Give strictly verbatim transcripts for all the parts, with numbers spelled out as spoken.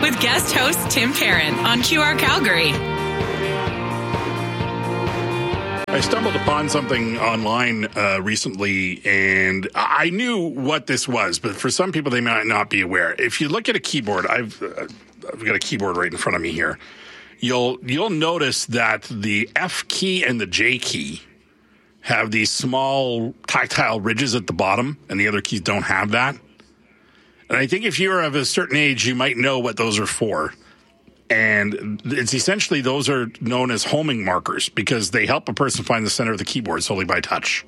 with guest host Tim Parent on Q R Calgary. I stumbled upon something online uh, recently, and I knew what this was, but for some people, they might not be aware. If you look at a keyboard, I've, uh, I've got a keyboard right in front of me here. You'll you'll notice that the F key and the J key have these small tactile ridges at the bottom, and the other keys don't have that. And I think if you're of a certain age, you might know what those are for. And it's essentially, those are known as homing markers because they help a person find the center of the keyboard solely by touch.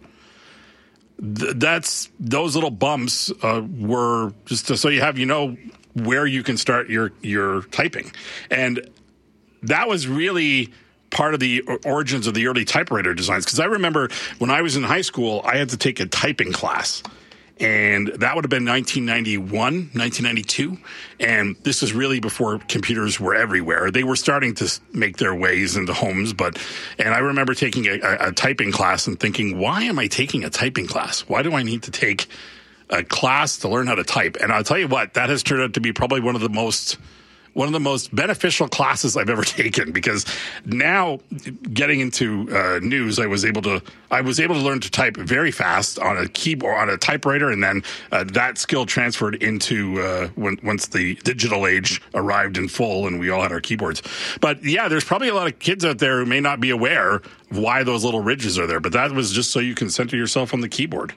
Th- that's those little bumps uh, were just to, so you have, you know, where you can start your, your typing. And that was really part of the origins of the early typewriter designs. Because I remember when I was in high school, I had to take a typing class. And that would have been nineteen ninety-one, nineteen ninety-two. And this is really before computers were everywhere. They were starting to make their ways into homes. But, and I remember taking a, a, a typing class and thinking, why am I taking a typing class? Why do I need to take a class to learn how to type? And I'll tell you what, that has turned out to be probably one of the most One of the most beneficial classes I've ever taken, because now getting into uh, news, I was able to I was able to learn to type very fast on a keyboard, on a typewriter, and then uh, that skill transferred into uh, when, once the digital age arrived in full, and we all had our keyboards. But yeah, there's probably a lot of kids out there who may not be aware of why those little ridges are there, but that was just so you can center yourself on the keyboard.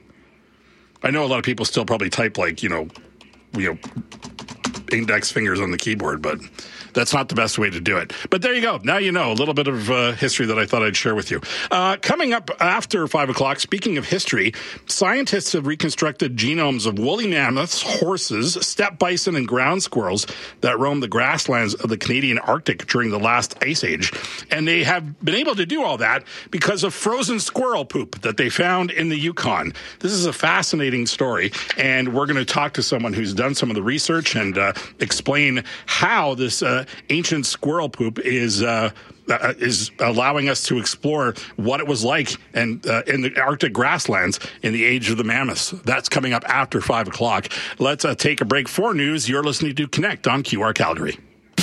I know a lot of people still probably type like you know, you know. index fingers on the keyboard, but that's not the best way to do it. But there you go. Now you know a little bit of uh, history that I thought I'd share with you. Uh, coming up after five o'clock, speaking of history, scientists have reconstructed genomes of woolly mammoths, horses, steppe bison, and ground squirrels that roamed the grasslands of the Canadian Arctic during the last ice age. And they have been able to do all that because of frozen squirrel poop that they found in the Yukon. This is a fascinating story, and we're going to talk to someone who's done some of the research and uh, explain how this uh, ancient squirrel poop is uh, uh, is allowing us to explore what it was like and uh, in the Arctic grasslands in the age of the mammoths. That's coming up after five o'clock. Let's uh, take a break for news. You're listening to Connect on Q R Calgary.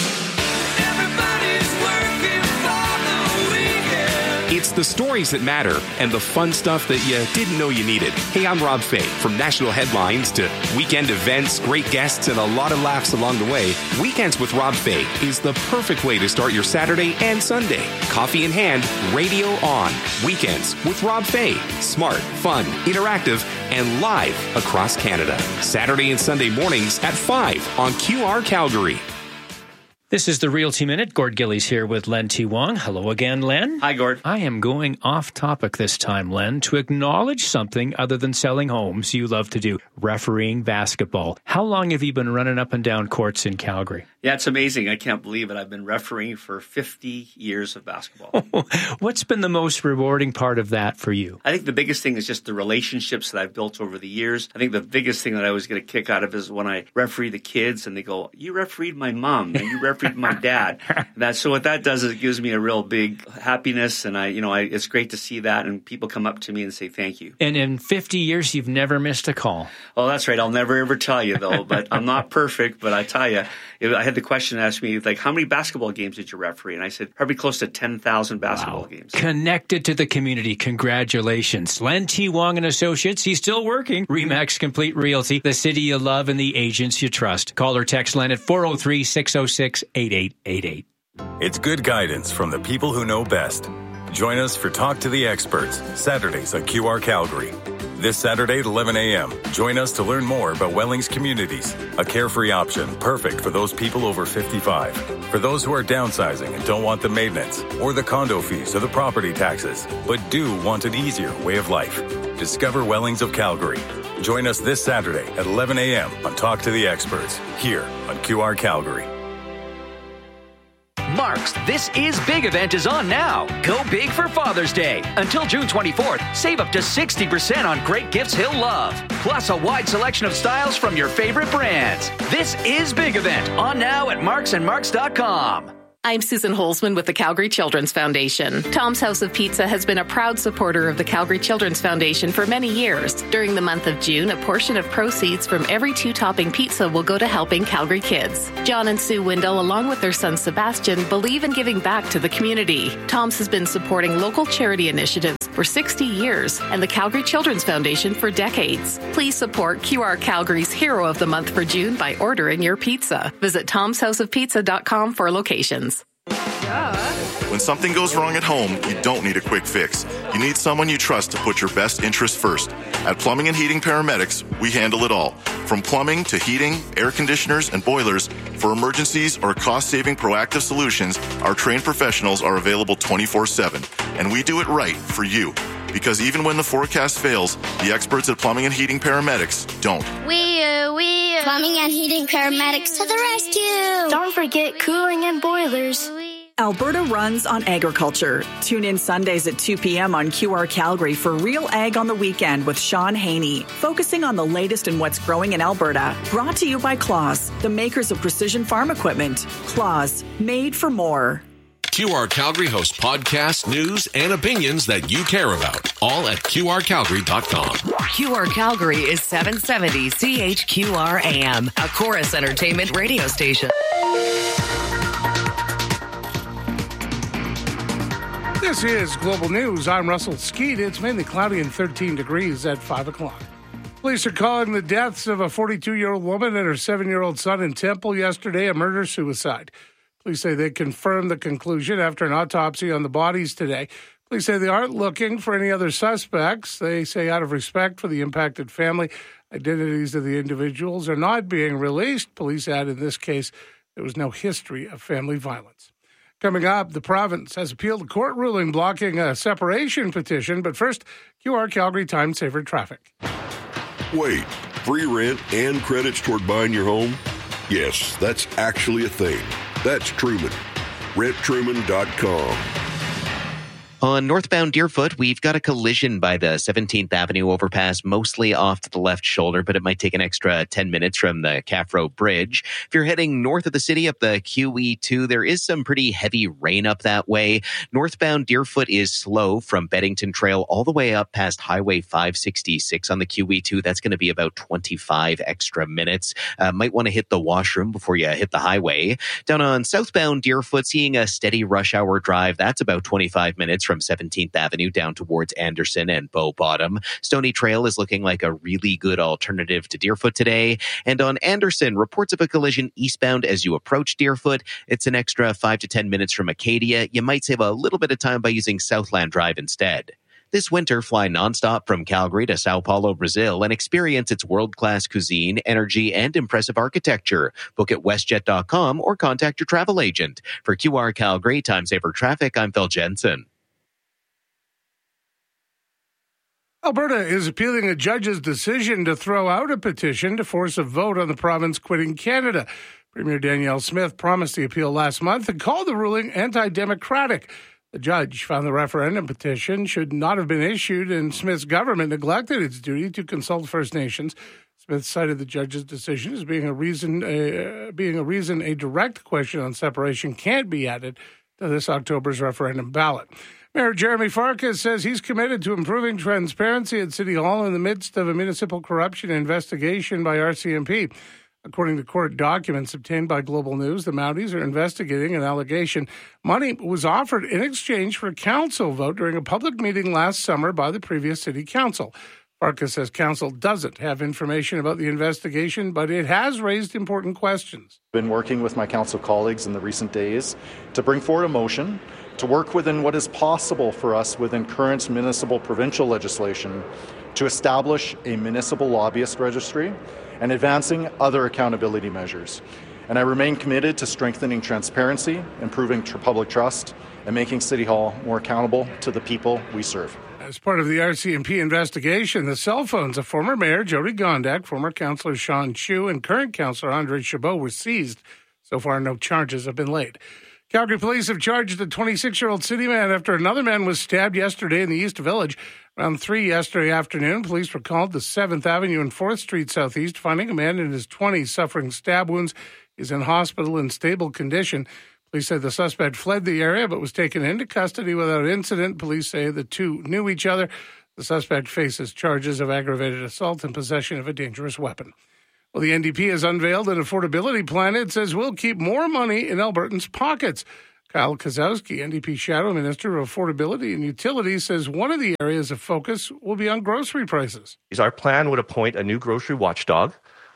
It's the stories that matter and the fun stuff that you didn't know you needed. Hey, I'm Rob Fay. From national headlines to weekend events, great guests, and a lot of laughs along the way, Weekends with Rob Fay is the perfect way to start your Saturday and Sunday. Coffee in hand, radio on. Weekends with Rob Fay. Smart, fun, interactive, and live across Canada. Saturday and Sunday mornings at five on Q R Calgary. This is the Realty Minute. Gord Gillies here with Len T. Wong. Hello again, Len. Hi, Gord. I am going off topic this time, Len, to acknowledge something other than selling homes you love to do, refereeing basketball. How long have you been running up and down courts in Calgary? Yeah, it's amazing. I can't believe it. I've been refereeing for fifty years of basketball. What's been the most rewarding part of that for you? I think the biggest thing is just the relationships that I've built over the years. I think the biggest thing that I always get a kick out of is when I referee the kids and they go, you refereed my mom and you refereed my dad. That, so what that does is it gives me a real big happiness, and I, you know, I, it's great to see that, and people come up to me and say thank you. And in fifty years, you've never missed a call. Oh, that's right. I'll never ever tell you though, but I'm not perfect. But I tell you, I had the question asked me like, how many basketball games did you referee? And I said probably close to ten thousand basketball wow. games. Connected to the community. Congratulations, Len T. Wong and Associates. He's still working. Remax Complete Realty, the city you love and the agents you trust. Call or text Len at four oh three, six oh six, eight eight eight eight. It's good guidance from the people who know best. Join us for Talk to the Experts, Saturdays on Q R Calgary. This Saturday at eleven a.m., join us to learn more about Wellings Communities, a carefree option perfect for those people over fifty-five. For those who are downsizing and don't want the maintenance, or the condo fees or the property taxes, but do want an easier way of life. Discover Wellings of Calgary. Join us this Saturday at eleven a.m. on Talk to the Experts, here on Q R Calgary. Mark's This Is Big event is on now. Go big for Father's Day. Until June twenty-fourth, save up to sixty percent on great gifts he'll love. Plus a wide selection of styles from your favorite brands. This Is Big event on now at marks and marks dot com. I'm Susan Holzman with the Calgary Children's Foundation. Tom's House of Pizza has been a proud supporter of the Calgary Children's Foundation for many years. During the month of June, a portion of proceeds from every two-topping pizza will go to helping Calgary kids. John and Sue Windle, along with their son Sebastian, believe in giving back to the community. Tom's has been supporting local charity initiatives for sixty years and the Calgary Children's Foundation for decades. Please support Q R Calgary's Hero of the Month for June by ordering your pizza. Visit toms house of pizza dot com for locations. When something goes wrong at home, you don't need a quick fix. You need someone you trust to put your best interests first. At Plumbing and Heating Paramedics, we handle it all. From plumbing to heating, air conditioners, and boilers, for emergencies or cost-saving proactive solutions, our trained professionals are available twenty-four seven. And we do it right for you. Because even when the forecast fails, the experts at Plumbing and Heating Paramedics don't. We, uh, we, uh, Plumbing and Heating Paramedics to the rescue! Don't forget cooling and boilers. Alberta runs on agriculture. Tune in Sundays at two p.m. on Q R Calgary for Real Ag on the Weekend with Sean Haney, focusing on the latest in what's growing in Alberta. Brought to you by Claas, the makers of precision farm equipment. Claas, made for more. Q R Calgary hosts podcasts, news, and opinions that you care about, all at Q R Calgary dot com. Q R Calgary is seven seventy C H Q R A M, a Chorus Entertainment radio station. This is Global News. I'm Russell Skeet. It's mainly cloudy and thirteen degrees at five o'clock. Police are calling the deaths of a forty-two-year-old woman and her seven-year-old son in Temple yesterday a murder-suicide. Police say they confirmed the conclusion after an autopsy on the bodies today. Police say they aren't looking for any other suspects. They say out of respect for the impacted family, identities of the individuals are not being released. Police add in this case there was no history of family violence. Coming up, the province has appealed a court ruling blocking a separation petition. But first, Q R Calgary Time Saver traffic. Wait, free rent and credits toward buying your home? Yes, that's actually a thing. That's Truman. rent truman dot com. On northbound Deerfoot, we've got a collision by the seventeenth Avenue overpass, mostly off to the left shoulder, but it might take an extra ten minutes from the Caffro Bridge. If you're heading north of the city up the Q E two, there is some pretty heavy rain up that way. Northbound Deerfoot is slow from Beddington Trail all the way up past Highway five sixty-six on the Q E two. That's going to be about twenty-five extra minutes. Uh, might want to hit the washroom before you hit the highway. Down on southbound Deerfoot, seeing a steady rush hour drive. That's about twenty-five minutes from seventeenth Avenue down towards Anderson and Bow Bottom. Stony Trail is looking like a really good alternative to Deerfoot today. And on Anderson, reports of a collision eastbound as you approach Deerfoot. It's an extra five to ten minutes from Acadia. You might save a little bit of time by using Southland Drive instead. This winter, fly nonstop from Calgary to Sao Paulo, Brazil, and experience its world-class cuisine, energy, and impressive architecture. Book at westjet dot com or contact your travel agent. For Q R Calgary Time Saver Traffic, I'm Phil Jensen. Alberta is appealing a judge's decision to throw out a petition to force a vote on the province quitting Canada. Premier Danielle Smith promised the appeal last month and called the ruling anti-democratic. The judge found the referendum petition should not have been issued, and Smith's government neglected its duty to consult First Nations. Smith cited the judge's decision as being a reason, uh, being a reason a direct question on separation can't be added to this October's referendum ballot. Mayor Jeremy Farkas says he's committed to improving transparency at City Hall in the midst of a municipal corruption investigation by R C M P. According to court documents obtained by Global News, the Mounties are investigating an allegation money was offered in exchange for a council vote during a public meeting last summer by the previous city council. Farkas says council doesn't have information about the investigation, but it has raised important questions. I've been working with my council colleagues in the recent days to bring forward a motion to work within what is possible for us within current municipal provincial legislation to establish a municipal lobbyist registry and advancing other accountability measures. And I remain committed to strengthening transparency, improving tr- public trust, and making City Hall more accountable to the people we serve. As part of the R C M P investigation, the cell phones of former Mayor Jody Gondak, former Councillor Sean Chu, and current Councillor Andre Chabot were seized. So far, no charges have been laid. Calgary police have charged a twenty-six-year-old city man after another man was stabbed yesterday in the East Village. Around three yesterday afternoon, police were called to seventh Avenue and fourth Street Southeast, finding a man in his twenties suffering stab wounds. He's in hospital in stable condition. Police say the suspect fled the area but was taken into custody without incident. Police say the two knew each other. The suspect faces charges of aggravated assault and possession of a dangerous weapon. Well, the N D P has unveiled an affordability plan. It says we'll keep more money in Albertans' pockets. Kyle Kozowski, N D P Shadow Minister of Affordability and Utilities, says one of the areas of focus will be on grocery prices. Our plan would appoint a new grocery watchdog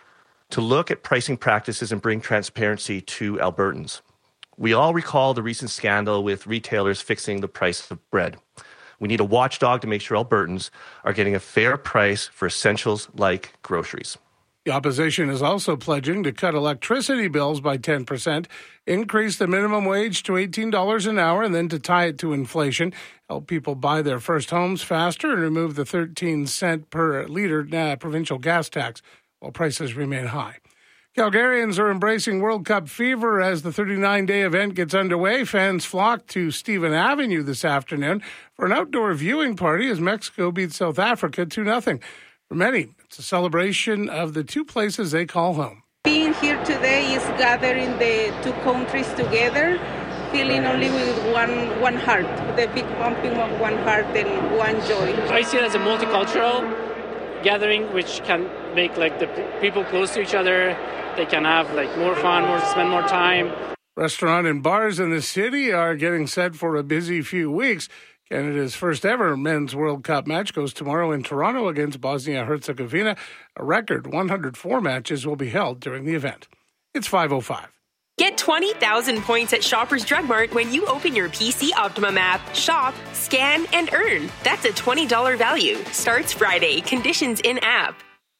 to look at pricing practices and bring transparency to Albertans. We all recall the recent scandal with retailers fixing the price of bread. We need a watchdog to make sure Albertans are getting a fair price for essentials like groceries. The opposition is also pledging to cut electricity bills by ten percent, increase the minimum wage to eighteen dollars an hour, and then to tie it to inflation, help people buy their first homes faster, and remove the thirteen cent per litre uh, provincial gas tax while prices remain high. Calgarians are embracing World Cup fever as the thirty-nine day event gets underway. Fans flock to Stephen Avenue this afternoon for an outdoor viewing party as Mexico beats South Africa two nothing. For many, it's a celebration of the two places they call home. Being here today is gathering the two countries together, feeling only with one one heart, the big pumping of one heart and one joy. I see it as a multicultural gathering, which can make like the people close to each other. They can have like more fun, more spend more time. Restaurant and bars in the city are getting set for a busy few weeks. Canada's first ever men's World Cup match goes tomorrow in Toronto against Bosnia-Herzegovina. A record one hundred four matches will be held during the event. It's five oh five. Get twenty thousand points at Shoppers Drug Mart when you open your P C Optimum app. Shop, scan, and earn. That's a twenty dollars value. Starts Friday. Conditions in-app.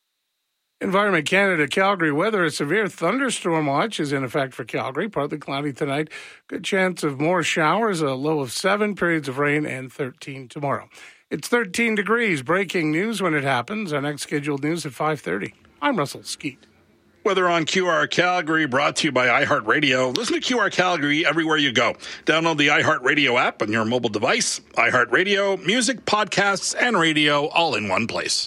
Environment Canada Calgary weather. A severe thunderstorm watch is in effect for Calgary. Partly cloudy tonight. Good chance of more showers. A low of seven. Periods of rain and thirteen tomorrow. It's thirteen degrees. Breaking news when it happens. Our next scheduled news at five thirty. I'm Russell Skeet. Weather on Q R Calgary, brought to you by iHeartRadio. Listen to Q R Calgary everywhere you go. Download the iHeartRadio app on your mobile device. iHeartRadio, music, podcasts, and radio all in one place.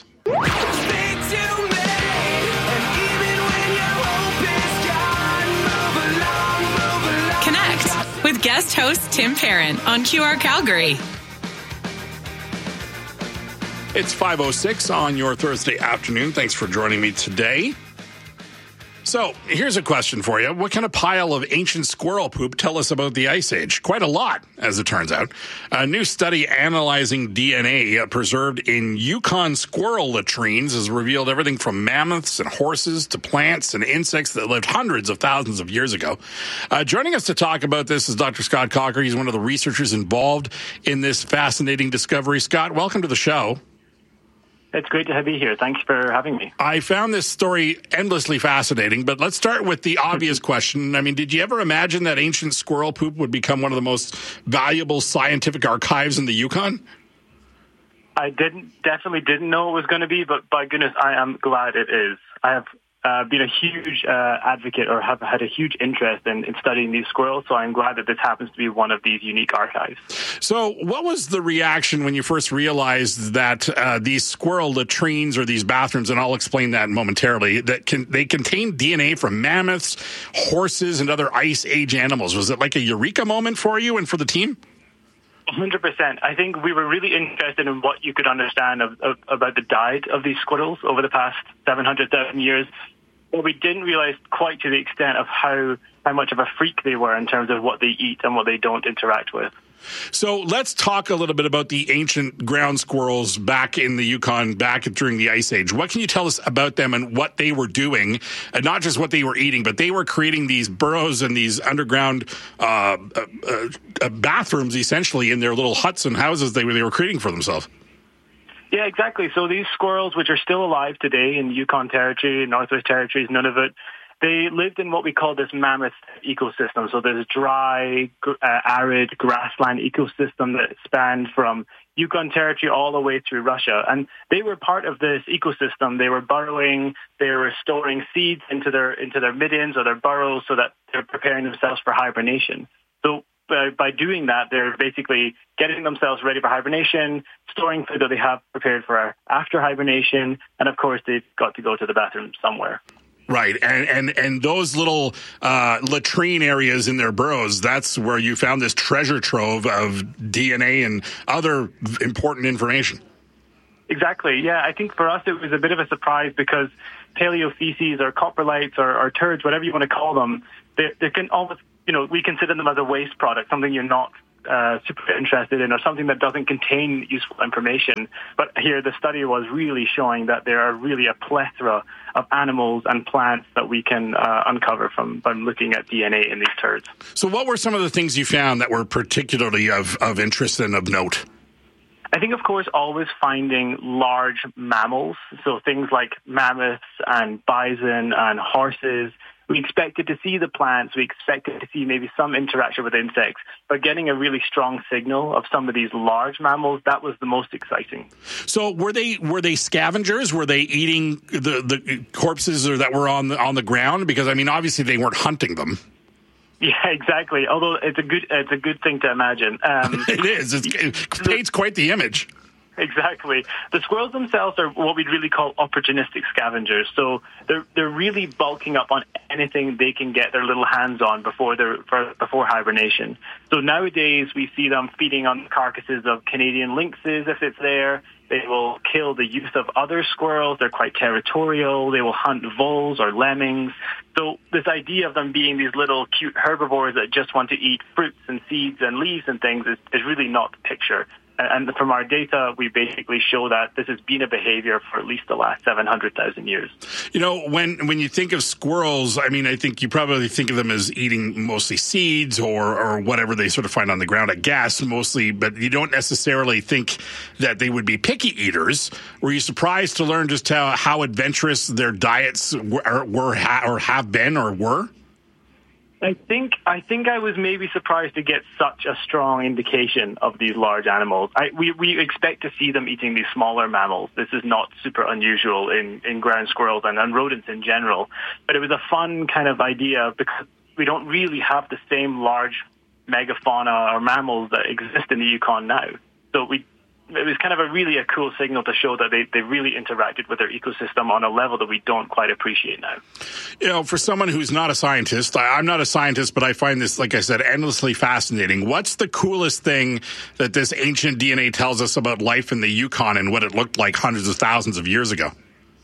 Connect with guest host Tim Parent on Q R Calgary. It's five oh six on your Thursday afternoon. Thanks for joining me today. So here's a question for you. What kind of pile of ancient squirrel poop tell us about the Ice Age? Quite a lot, as it turns out. A new study analyzing D N A preserved in Yukon squirrel latrines has revealed everything from mammoths and horses to plants and insects that lived hundreds of thousands of years ago. Uh, joining us to talk about this is Doctor Scott Cocker. He's one of the researchers involved in this fascinating discovery. Scott, welcome to the show. It's great to be here. Thanks for having me. I found this story endlessly fascinating, but let's start with the obvious question. I mean, did you ever imagine that ancient squirrel poop would become one of the most valuable scientific archives in the Yukon? I didn't, definitely didn't know it was going to be, but by goodness, I am glad it is. I have uh, been a huge uh, advocate or have had a huge interest in, in studying these squirrels, so I'm glad that this happens to be one of these unique archives. So what was the reaction when you first realized that uh, these squirrel latrines or these bathrooms, and I'll explain that momentarily, that can, they contain D N A from mammoths, horses, and other Ice Age animals? Was it like a eureka moment for you and for the team? one hundred percent. I think we were really interested in what you could understand of, of, about the diet of these squirrels over the past seven hundred thousand years. But we didn't realize quite to the extent of how, how much of a freak they were in terms of what they eat and what they don't interact with. So let's talk a little bit about the ancient ground squirrels back in the Yukon, back during the Ice Age. What can you tell us about them and what they were doing, and not just what they were eating, but they were creating these burrows and these underground uh, uh, uh, bathrooms, essentially, in their little huts and houses they were, they were creating for themselves. Yeah, exactly. So these squirrels, which are still alive today in Yukon Territory, Northwest Territories, Nunavut, they lived in what we call this mammoth ecosystem. So there's a dry, uh, arid grassland ecosystem that spanned from Yukon Territory all the way through Russia. And they were part of this ecosystem. They were burrowing, they were storing seeds into their into their middens or their burrows so that they're preparing themselves for hibernation. So by, by doing that, they're basically getting themselves ready for hibernation, storing food that they have prepared for after hibernation, and of course they've got to go to the bathroom somewhere. Right, and and and those little uh, latrine areas in their burrows, that's where you found this treasure trove of D N A and other important information. Exactly, yeah. I think for us it was a bit of a surprise because paleofeces or coprolites or, or turds, whatever you want to call them, they, they can almost, you know, we consider them as a waste product, something you're not Uh, super interested in, or something that doesn't contain useful information. But here the study was really showing that there are really a plethora of animals and plants that we can uh, uncover from, from looking at D N A in these turds. So what were some of the things you found that were particularly of, of interest and of note? I think, of course, always finding large mammals, so things like mammoths and bison and horses. We expected to see the plants, we expected to see maybe some interaction with insects, but getting a really strong signal of some of these large mammals, that was the most exciting. So were they were they scavengers? Were they eating the, the corpses or that were on the, on the ground? Because, I mean, obviously they weren't hunting them. Yeah, exactly. Although it's a good it's a good thing to imagine. Um, it is. It's, it paints quite the image. Exactly. The squirrels themselves are what we'd really call opportunistic scavengers. So they're they're really bulking up on anything they can get their little hands on before they're for, before hibernation. So nowadays we see them feeding on the carcasses of Canadian lynxes if it's there. They will kill the youth of other squirrels. They're quite territorial. They will hunt voles or lemmings. So this idea of them being these little cute herbivores that just want to eat fruits and seeds and leaves and things is, is really not the picture. And from our data, we basically show that this has been a behavior for at least the last seven hundred thousand years. You know, when when you think of squirrels, I mean, I think you probably think of them as eating mostly seeds or, or whatever they sort of find on the ground, I guess, mostly, but you don't necessarily think that they would be picky eaters. Were you surprised to learn just how, how adventurous their diets were, were or have been or were? I think I think I was maybe surprised to get such a strong indication of these large animals. I, we we expect to see them eating these smaller mammals. This is not super unusual in, in ground squirrels and, and rodents in general. But it was a fun kind of idea because we don't really have the same large megafauna or mammals that exist in the Yukon now. So we it was kind of a really a cool signal to show that they, they really interacted with their ecosystem on a level that we don't quite appreciate now. You know, for someone who's not a scientist, I, I'm not a scientist, but I find this, like I said, endlessly fascinating. What's the coolest thing that this ancient D N A tells us about life in the Yukon and what it looked like hundreds of thousands of years ago?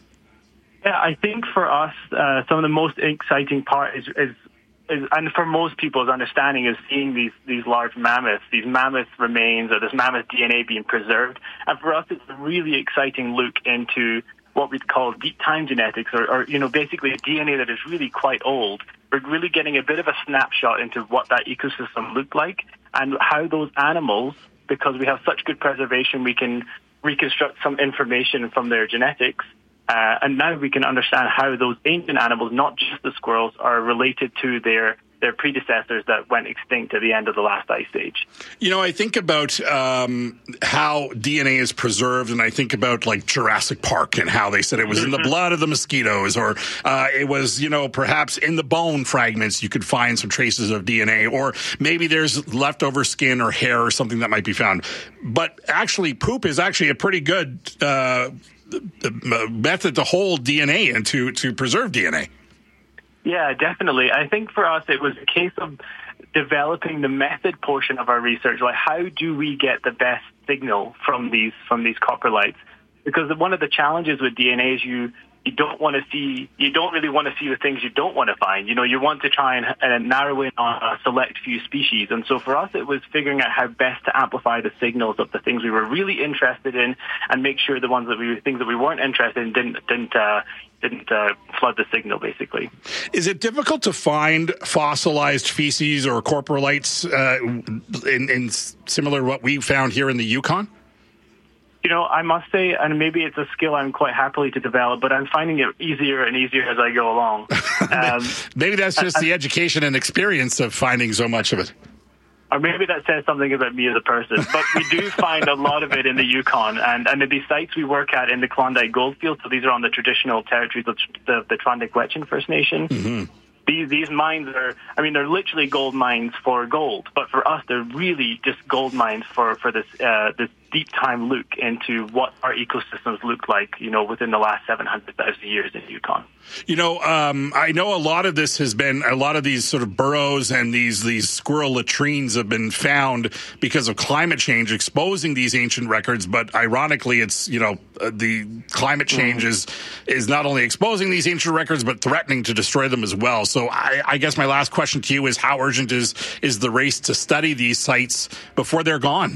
Yeah, I think for us, uh, some of the most exciting part is, is Is, and for most people's understanding is seeing these, these large mammoths, these mammoth remains or this mammoth D N A being preserved. And for us, it's a really exciting look into what we'd call deep time genetics or, or, you know, basically D N A that is really quite old. We're really getting a bit of a snapshot into what that ecosystem looked like and how those animals, because we have such good preservation, we can reconstruct some information from their genetics. Uh, and now we can understand how those ancient animals, not just the squirrels, are related to their their predecessors that went extinct at the end of the last ice age. You know, I think about um, how D N A is preserved, and I think about, like, Jurassic Park and how they said it was in the blood of the mosquitoes, or uh, it was, you know, perhaps in the bone fragments you could find some traces of D N A, or maybe there's leftover skin or hair or something that might be found. But actually, poop is actually a pretty good uh, method to hold D N A and to, to preserve D N A. Yeah, definitely. I think for us, it was a case of developing the method portion of our research. Like, how do we get the best signal from these from these coprolites? Because one of the challenges with D N A is you you don't want to see you don't really want to see the things you don't want to find. You know, you want to try and uh, narrow in on a select few species. And so for us, it was figuring out how best to amplify the signals of the things we were really interested in, and make sure the ones that we things that we weren't interested in didn't didn't. Uh, didn't uh, flood the signal, basically. Is it difficult to find fossilized feces or coprolites uh, in, in similar to what we found here in the Yukon? You know, I must say, and maybe it's a skill I'm quite happily to develop, but I'm finding it easier and easier as I go along. Um, maybe that's just and, the education and experience of finding so much of it. Or maybe that says something about me as a person. But we do find a lot of it in the Yukon. And, and at the sites we work at in the Klondike Goldfield, so these are on the traditional territories of the, the Trondike-Wet'suwet'en First Nation. Mm-hmm. These, these mines are, I mean, they're literally gold mines for gold. But for us, they're really just gold mines for, for this, uh, this deep time look into what our ecosystems look like, you know, within the last seven hundred thousand years in Yukon. You know, um, I know a lot of this has been, a lot of these sort of burrows and these these squirrel latrines have been found because of climate change exposing these ancient records. But ironically, it's, you know, uh, the climate change mm. is, is not only exposing these ancient records, but threatening to destroy them as well. So I, I guess my last question to you is, how urgent is, is the race to study these sites before they're gone?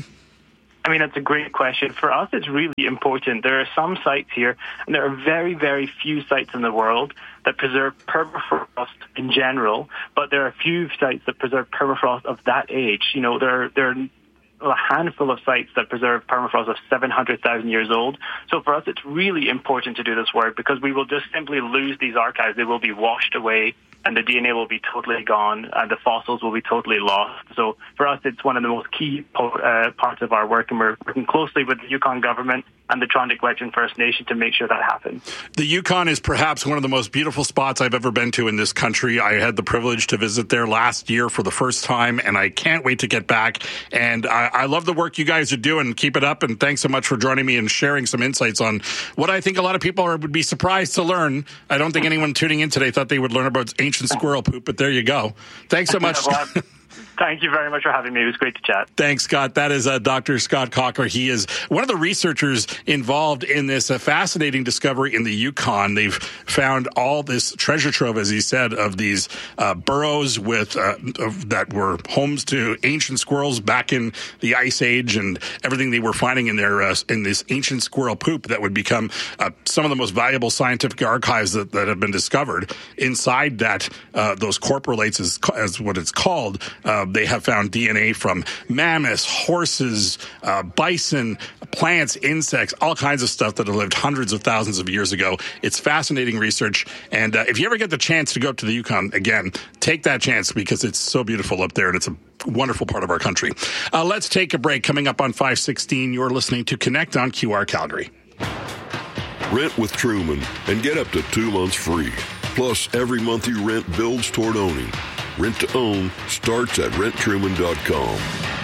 I mean, that's a great question. For us, it's really important. There are some sites here, and there are very, very few sites in the world that preserve permafrost in general, but there are a few sites that preserve permafrost of that age. You know, there, there are a handful of sites that preserve permafrost of seven hundred thousand years old. So for us, it's really important to do this work because we will just simply lose these archives. They will be washed away, and the D N A will be totally gone, and the fossils will be totally lost. So for us, it's one of the most key uh, parts of our work, and we're working closely with the Yukon government and the Trondic Gwech'in First Nation to make sure that happens. The Yukon is perhaps one of the most beautiful spots I've ever been to in this country. I had the privilege to visit there last year for the first time, and I can't wait to get back. And I, I love the work you guys are doing. Keep it up, and thanks so much for joining me and sharing some insights on what I think a lot of people are, would be surprised to learn. I don't think anyone tuning in today thought they would learn about ancient squirrel poop, but there you go. Thanks so much. Thank you very much for having me. It was great to chat. Thanks, Scott. That is uh, Doctor Scott Cocker. He is one of the researchers involved in this uh, fascinating discovery in the Yukon. They've found all this treasure trove, as he said, of these uh, burrows with uh, of, that were homes to ancient squirrels back in the Ice Age, and everything they were finding in their uh, in this ancient squirrel poop that would become uh, some of the most valuable scientific archives that, that have been discovered. Inside that, uh, those corporalates, is, as what it's called, uh, they have found D N A from mammoths, horses, uh, bison, plants, insects, all kinds of stuff that have lived hundreds of thousands of years ago. It's fascinating research. And uh, if you ever get the chance to go to the Yukon again, take that chance because it's so beautiful up there and it's a wonderful part of our country. Uh, let's take a break. Coming up on five sixteen, you're listening to Connect on Q R Calgary. Rent with Truman and get up to two months free. Plus, every month you rent builds toward owning. Rent to own starts at rent truman dot com.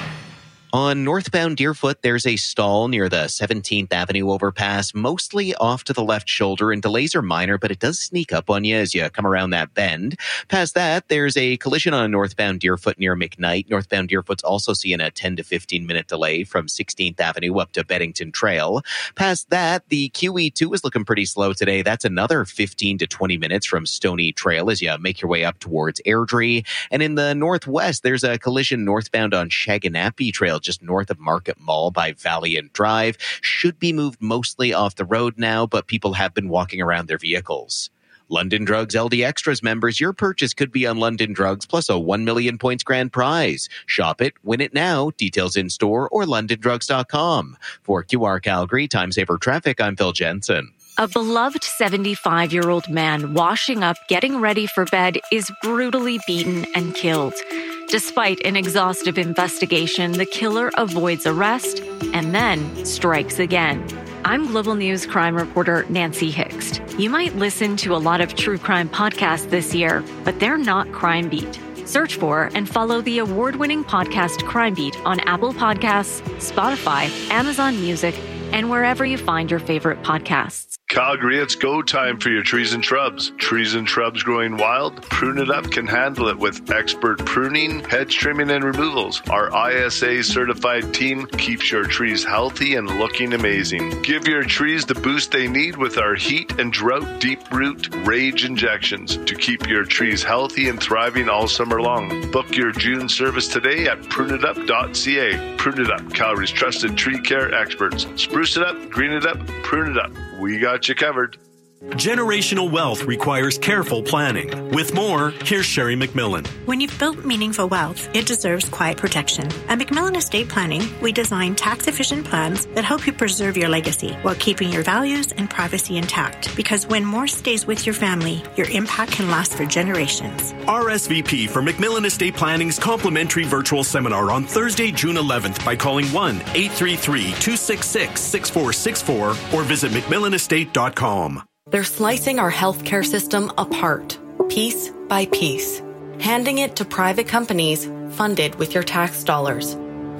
On northbound Deerfoot, there's a stall near the seventeenth Avenue overpass, mostly off to the left shoulder, and delays are minor, but it does sneak up on you as you come around that bend. Past that, there's a collision on northbound Deerfoot near McKnight. Northbound Deerfoot's also seeing a ten to fifteen minute delay from sixteenth Avenue up to Beddington Trail. Past that, the Q E two is looking pretty slow today. That's another fifteen to twenty minutes from Stony Trail as you make your way up towards Airdrie. And in the northwest, there's a collision northbound on Shaganappi Trail, just north of Market Mall by Valiant Drive. Should be moved mostly off the road now, but people have been walking around their vehicles. London Drugs L D Extras members, your purchase could be on London Drugs plus a one million points grand prize. Shop it, win it now. Details in store or london drugs dot com. For Q R Calgary, Time Saver Traffic, I'm Phil Jensen. A beloved seventy-five-year-old man washing up, getting ready for bed, is brutally beaten and killed. Despite an exhaustive investigation, the killer avoids arrest and then strikes again. I'm Global News crime reporter Nancy Hixt. You might listen to a lot of true crime podcasts this year, but they're not Crime Beat. Search for and follow the award-winning podcast Crime Beat on Apple Podcasts, Spotify, Amazon Music, and wherever you find your favorite podcasts. Calgary, it's go time for your trees and shrubs. Trees and shrubs growing wild? Prune It Up can handle it with expert pruning, hedge trimming, and removals. Our I S A certified team keeps your trees healthy and looking amazing. Give your trees the boost they need with our heat and drought deep root rage injections to keep your trees healthy and thriving all summer long. Book your June service today at prune it up dot c a. Prune It Up, Calgary's trusted tree care experts. Spruce it up, green it up, prune it up. We got you covered. Generational wealth requires careful planning. With more, here's Sherry McMillan. When you've built meaningful wealth, it deserves quiet protection. At McMillan Estate Planning, we design tax-efficient plans that help you preserve your legacy while keeping your values and privacy intact. Because when more stays with your family, your impact can last for generations. R S V P for McMillan Estate Planning's complimentary virtual seminar on Thursday, June eleventh by calling one eight three three, two six six, six four six four or visit mcmillan estate dot com. They're slicing our healthcare system apart, piece by piece, handing it to private companies funded with your tax dollars.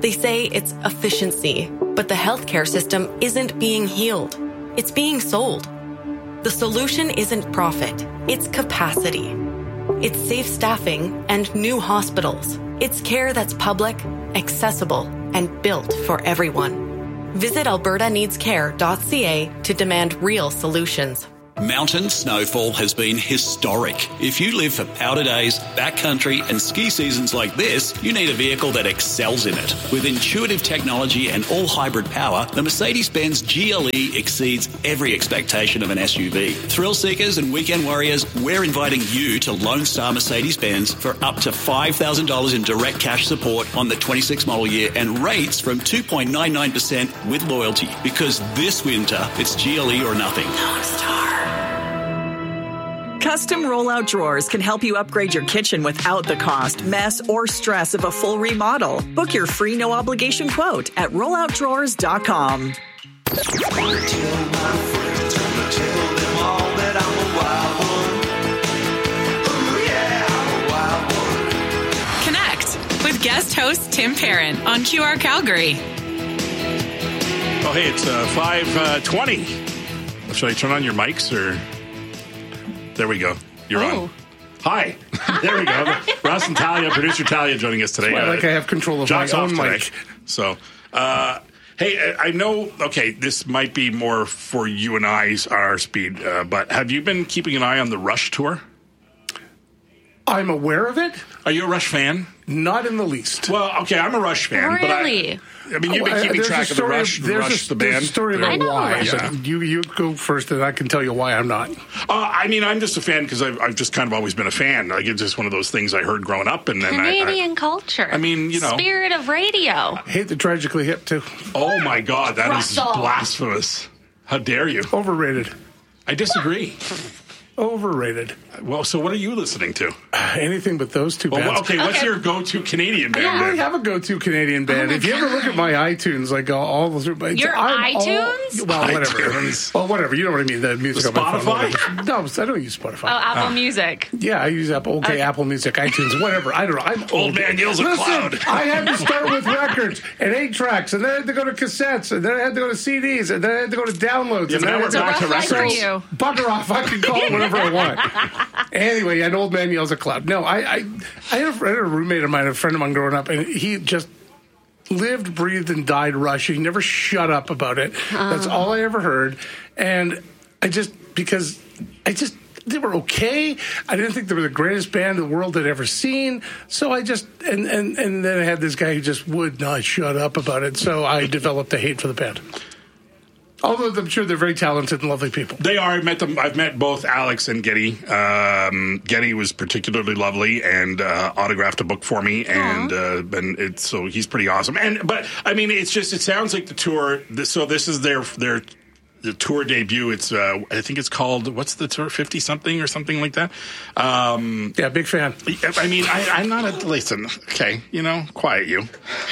They say it's efficiency, but the healthcare system isn't being healed. It's being sold. The solution isn't profit, it's capacity. It's safe staffing and new hospitals. It's care that's public, accessible, and built for everyone. Visit alberta needs care dot c a to demand real solutions. Mountain snowfall has been historic. If you live for powder days, backcountry, and ski seasons like this, you need a vehicle that excels in it. With intuitive technology and all-hybrid power, the Mercedes-Benz G L E exceeds every expectation of an S U V. Thrill seekers and weekend warriors, we're inviting you to Lone Star Mercedes-Benz for up to five thousand dollars in direct cash support on the twenty-six model year and rates from two point nine nine percent with loyalty. Because this winter, it's G L E or nothing. Lone Star. Custom rollout drawers can help you upgrade your kitchen without the cost, mess, or stress of a full remodel. Book your free no-obligation quote at rollout drawers dot com. Connect with guest host Tim Parent on Q R Calgary. Oh, hey, it's uh, five twenty. Should I turn on your mics or... There we go. You're oh. on. Hi. There we go. Russ and Talia, producer Talia, joining us today. Well, like uh, I have control of John's my own off mic. today. So, uh, hey, I know, okay, this might be more for you and I, our speed, uh, but have you been keeping an eye on the Rush tour? I'm aware of it. Are you a Rush fan? Not in the least. Well, okay, I'm a Rush fan. Really? But I, I mean, you've been Oh, keeping uh, track of the Rush, of, the Rush, a, the band. There's a story about why. Yeah. But you, you go first, and I can tell you why I'm not. Uh, I mean, I'm just a fan because I've, I've just kind of always been a fan. Like, it's just one of those things I heard growing up. And then Canadian I, I, culture. I mean, you know. Spirit of radio. I hate the Tragically Hip, too. Oh, my God. That Russell. is blasphemous. How dare you? Overrated. I disagree. Overrated. Well, so what are you listening to? Anything but those two well, bands. Okay, what's Okay. your go-to Canadian band? I don't then? really have a go-to Canadian band. Oh my if you ever look at my iTunes, like all, all the Your I'm iTunes? All, well, whatever. iTunes. Well, whatever. You know what I mean. The music The on my phone, Spotify? whatever. No, I don't use Spotify. Oh, Apple Ah. Music. Yeah, I use Apple. Okay, Okay. Apple Music, iTunes, whatever. I don't know. I'm Old man yells at Listen, cloud. I had to start with records and eight tracks, and then I had to go to cassettes, and then I had to go to C Ds, and then I had to go to downloads. Yeah, and but now then I we're had to- back to rough life for records. you. Bugger off! I can call it whatever I want. Anyway, an old man yells at cloud. No, I, I, I had, a, I had a roommate of mine, a friend of mine growing up, and he just lived, breathed, and died Rush. He never shut up about it. That's all I ever heard. And I just, because I just, they were okay. I didn't think they were the greatest band the world had ever seen. So I just, and, and, and then I had this guy who just would not shut up about it. So I developed a hate for the band. Although I'm sure they're very talented and lovely people. They are. I met them. I've met both Alex and Getty. Um, Getty was particularly lovely and uh, autographed a book for me, and uh, and it's so he's pretty awesome. And but I mean, it's just it sounds like the tour. This, so this is their their. The tour debut. It's uh, I think it's called what's the tour fifty something or something like that. Um, yeah, big fan. I mean, I, I'm not a listen. Okay, you know, quiet you.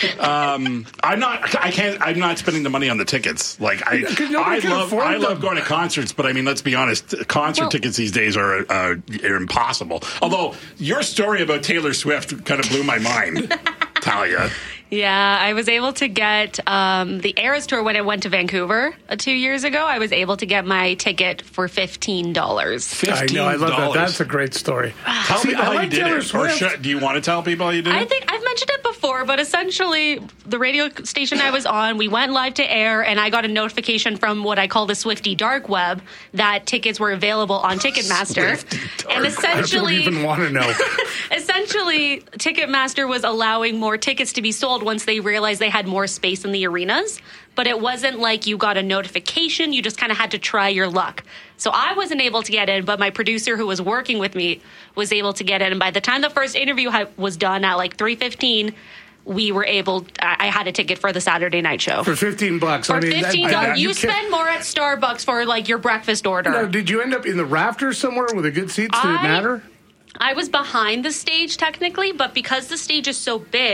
Um, I'm not. I can't. I'm not spending the money on the tickets. Like I, I love. I love going to concerts, but I mean, let's be honest. Concert well, tickets these days are, uh, are impossible. Although your story about Taylor Swift kind of blew my mind, Talia. Yeah, I was able to get um, the Eras Tour when it went to Vancouver uh, two years ago. I was able to get my ticket for fifteen dollars. I know, I love that. That's a great story. Tell See, people I how like you did Taylor it. Or should, do you want to tell people how you did it? I think I've mentioned it before, but essentially the radio station I was on, we went live to air, and I got a notification from what I call the Swifty dark web that tickets were available on Ticketmaster. And essentially, I don't even want to know. essentially, Ticketmaster was allowing more tickets to be sold once they realized they had more space in the arenas. But it wasn't like you got a notification. You just kind of had to try your luck. So I wasn't able to get in, but my producer who was working with me was able to get in. And by the time the first interview was done at like three fifteen, we were able, I had a ticket for the Saturday night show. For fifteen bucks. For I mean, fifteen dollars. that, You, you spend more at Starbucks for like your breakfast order. Now, did you end up in the rafters somewhere with a good seats? Did I, it matter? I was behind the stage technically, but because the stage is so big,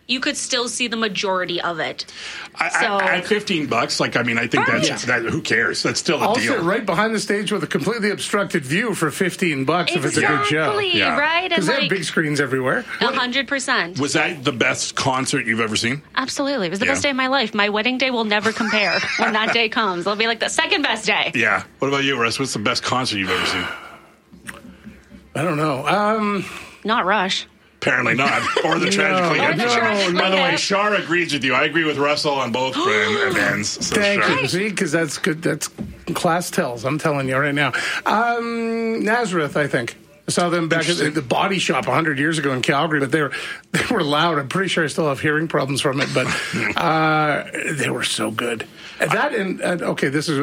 you could still see the majority of it. I, so, I, at fifteen bucks, like I mean, I think that's Yeah. that. Who cares? That's still a I'll deal. sit right behind the stage with a completely obstructed view for fifteen bucks if it's a good show. Exactly, Yeah. right? And Because they have like- big screens everywhere. A hundred percent. Was that the best concert you've ever seen? Absolutely. It was the Yeah. best day of my life. My wedding day will never compare when that day comes. It'll be like the second best day. Yeah. What about you, Russ? What's the best concert you've ever seen? I don't know. Um, Not Rush. Apparently not. Or the No. Tragically Or Hip. the Tragically By the way, Hip. Shar agrees with you. I agree with Russell on both ends. So Thank Shar- you. See, because that's good. That's class tells. I'm telling you right now. Um, Nazareth, I think. I saw them back at the, the Body Shop one hundred years ago in Calgary, but they were they were loud. I'm pretty sure I still have hearing problems from it, but uh, they were so good. And that and, and okay, this is